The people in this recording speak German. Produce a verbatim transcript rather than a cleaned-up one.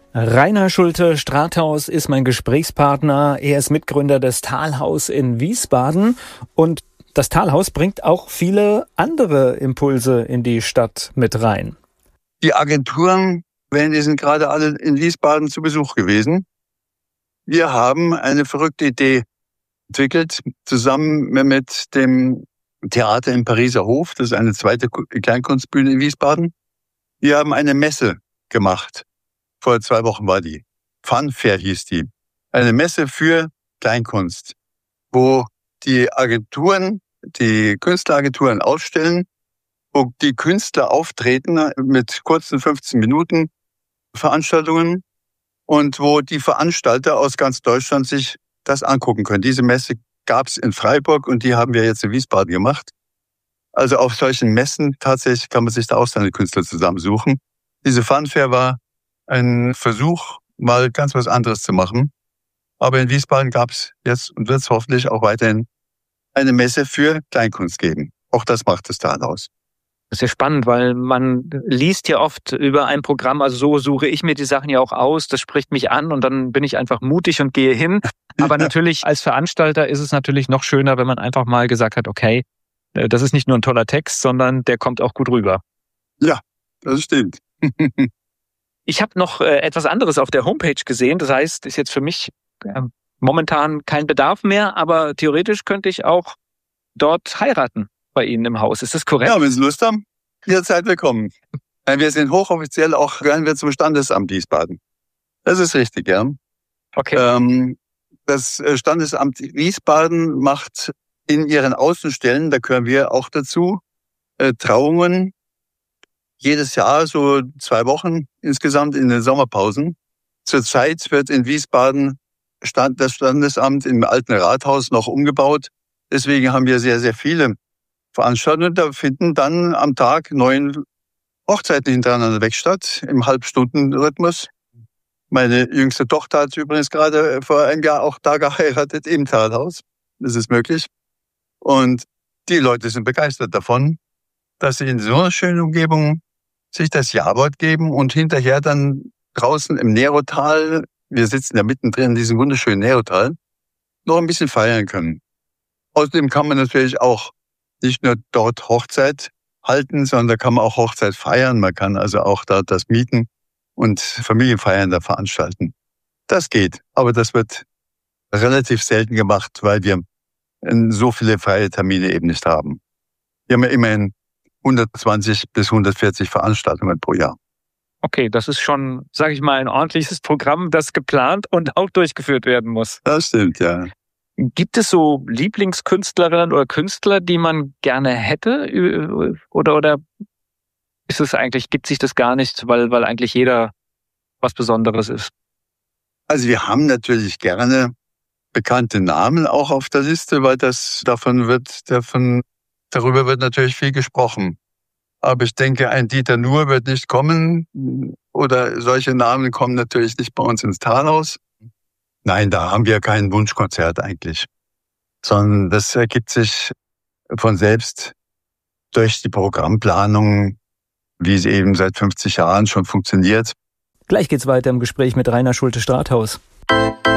Rainer Schulte-Strathaus ist mein Gesprächspartner. Er ist Mitgründer des Talhaus in Wiesbaden. Und das Talhaus bringt auch viele andere Impulse in die Stadt mit rein. Die Agenturen, die sind gerade alle in Wiesbaden zu Besuch gewesen. Wir haben eine verrückte Idee entwickelt, zusammen mit dem Theater im Pariser Hof. Das ist eine zweite Kleinkunstbühne in Wiesbaden. Wir haben eine Messe gemacht. Vor zwei Wochen war die. Fun Fair hieß die. Eine Messe für Kleinkunst, wo die Agenturen, die Künstleragenturen ausstellen, wo die Künstler auftreten mit kurzen fünfzehn Minuten Veranstaltungen und wo die Veranstalter aus ganz Deutschland sich das angucken können. Diese Messe gab es in Freiburg und die haben wir jetzt in Wiesbaden gemacht. Also auf solchen Messen tatsächlich kann man sich da auch seine Künstler zusammensuchen. Diese Fun Fair war ein Versuch, mal ganz was anderes zu machen. Aber in Wiesbaden gab es jetzt und wird es hoffentlich auch weiterhin eine Messe für Kleinkunst geben. Auch das macht das Talhaus. Das ist ja spannend, weil man liest ja oft über ein Programm, also so suche ich mir die Sachen ja auch aus, das spricht mich an und dann bin ich einfach mutig und gehe hin. Aber natürlich als Veranstalter ist es natürlich noch schöner, wenn man einfach mal gesagt hat, okay, das ist nicht nur ein toller Text, sondern der kommt auch gut rüber. Ja, das stimmt. Ich habe noch äh, etwas anderes auf der Homepage gesehen. Das heißt, ist jetzt für mich äh, momentan kein Bedarf mehr, aber theoretisch könnte ich auch dort heiraten bei Ihnen im Haus. Ist das korrekt? Ja, wenn Sie Lust haben, jederzeit willkommen. Wir sind hochoffiziell auch, gehören wir zum Standesamt Wiesbaden. Das ist richtig, ja. Okay. Ähm, das Standesamt Wiesbaden macht in ihren Außenstellen, da gehören wir auch dazu, äh, Trauungen. Jedes Jahr so zwei Wochen insgesamt in den Sommerpausen. Zurzeit wird in Wiesbaden Stand, das Standesamt im alten Rathaus noch umgebaut. Deswegen haben wir sehr, sehr viele Veranstaltungen. Da finden dann am Tag neun Hochzeiten hintereinander weg statt, im Halbstundenrhythmus. Meine jüngste Tochter hat übrigens gerade vor einem Jahr auch da geheiratet im Talhaus. Das ist möglich. Und die Leute sind begeistert davon, dass sie in so einer schönen Umgebung sich das Ja-Wort geben und hinterher dann draußen im Nerotal, wir sitzen ja mittendrin in diesem wunderschönen Nerotal, noch ein bisschen feiern können. Außerdem kann man natürlich auch nicht nur dort Hochzeit halten, sondern da kann man auch Hochzeit feiern. Man kann also auch dort das mieten und Familienfeiern da veranstalten. Das geht, aber das wird relativ selten gemacht, weil wir so viele freie Termine eben nicht haben. Wir haben ja immerhin hundertzwanzig bis hundertvierzig Veranstaltungen pro Jahr. Okay, das ist schon, sage ich mal, ein ordentliches Programm, das geplant und auch durchgeführt werden muss. Das stimmt, ja. Gibt es so Lieblingskünstlerinnen oder Künstler, die man gerne hätte? Oder, oder ist es eigentlich, gibt sich das gar nicht, weil, weil eigentlich jeder was Besonderes ist? Also wir haben natürlich gerne bekannte Namen auch auf der Liste, weil das davon wird, davon, darüber wird natürlich viel gesprochen. Aber ich denke, ein Dieter Nuhr wird nicht kommen oder solche Namen kommen natürlich nicht bei uns ins Talhaus. Nein, da haben wir kein Wunschkonzert eigentlich, sondern das ergibt sich von selbst durch die Programmplanung, wie sie eben seit fünfzig Jahren schon funktioniert. Gleich geht's weiter im Gespräch mit Rainer Schulte-Strathaus.